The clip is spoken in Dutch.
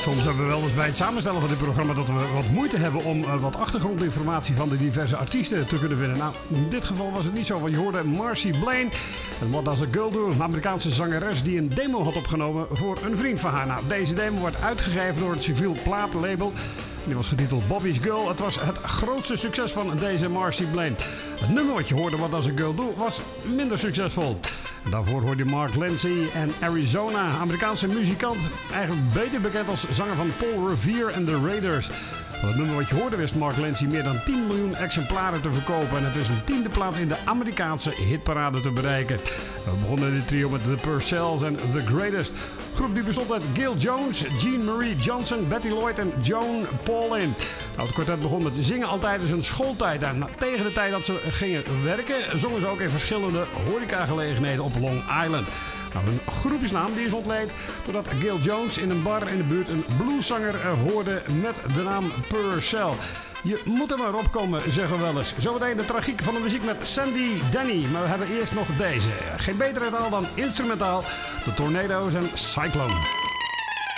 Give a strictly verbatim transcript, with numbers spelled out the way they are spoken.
Soms hebben we wel eens bij het samenstellen van dit programma dat we wat moeite hebben om uh, wat achtergrondinformatie van de diverse artiesten te kunnen vinden. Nou, in dit geval was het niet zo, want je hoorde Marcy Blaine. En What Does a Girl Do? Een Amerikaanse zangeres die een demo had opgenomen voor een vriend van haar. Nou, deze demo wordt uitgegeven door het civiel platenlabel. Die was getiteld Bobby's Girl. Het was het grootste succes van deze Marcy Blaine. Het nummer wat je hoorde, What Does a Girl Do, was minder succesvol. Daarvoor hoorde je Mark Lindsay en Arizona, Amerikaanse muzikant. Eigenlijk beter bekend als zanger van Paul Revere en The Raiders. Van het nummer wat je hoorde wist Mark Lindsay meer dan tien miljoen exemplaren te verkopen. En het is een tiende plaats in de Amerikaanse hitparade te bereiken. We begonnen dit trio met The Purcells en The Greatest. De groep die bestond uit Gil Jones, Jean Marie Johnson, Betty Lloyd en Joan Paulin. Nou, het kwartet begon met zingen al tijdens hun schooltijd. En nou, tegen de tijd dat ze gingen werken, zongen ze ook in verschillende horecagelegenheden op Long Island. Nou, hun groepjesnaam die is ontleend doordat Gil Jones in een bar in de buurt een blueszanger hoorde met de naam Purcell. Je moet er maar op komen, zeggen we wel eens. Zometeen de tragiek van de muziek met Sandy Denny. Maar we hebben eerst nog deze. Geen betere taal dan instrumentaal. De Tornadoes en Cyclone.